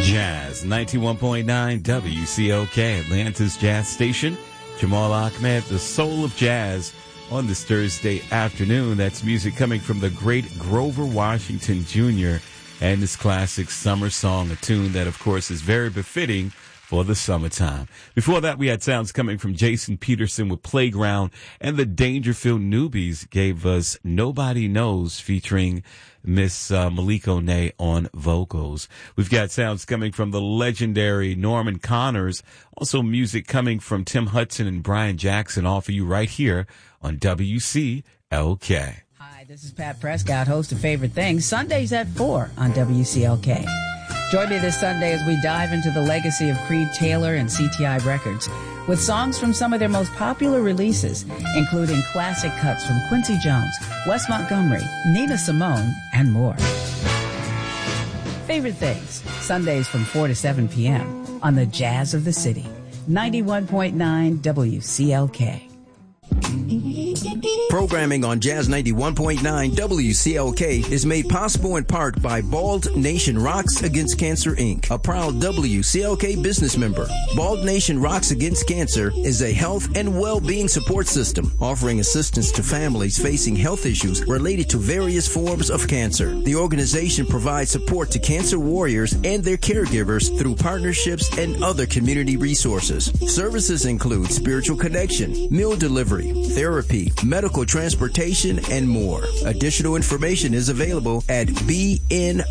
Jazz 91.9 WCLK, Atlanta's jazz station. Jamal Ahmed, the soul of jazz, on this Thursday afternoon. That's music coming from the great Grover Washington Jr. and his classic Summer Song, a tune that, of course, is very befitting for the summertime. Before that, we had sounds coming from Jason Peterson with Playground, and the Dangerfield Newbies gave us Nobody Knows featuring Miss Maliko Nay on vocals. We've got sounds coming from the legendary Norman Connors, also music coming from Tim Hudson and Brian Jackson, all for you right here on WCLK. Hi, this is Pat Prescott, host of Favorite Things, Sundays at 4 on WCLK. Join me this Sunday as we dive into the legacy of Creed Taylor and CTI Records with songs from some of their most popular releases, including classic cuts from Quincy Jones, Wes Montgomery, Nina Simone, and more. Favorite Things, Sundays from 4 to 7 p.m. on the Jazz of the City, 91.9 WCLK. Programming on Jazz 91.9 WCLK is made possible in part by Bald Nation Rocks Against Cancer, Inc., a proud WCLK business member. Bald Nation Rocks Against Cancer is a health and well-being support system offering assistance to families facing health issues related to various forms of cancer. The organization provides support to cancer warriors and their caregivers through partnerships and other community resources. Services include spiritual connection, meal delivery, therapy, medical transportation, and more. Additional information is available at bnrac.org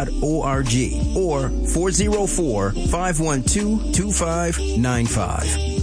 or 404-512-2595.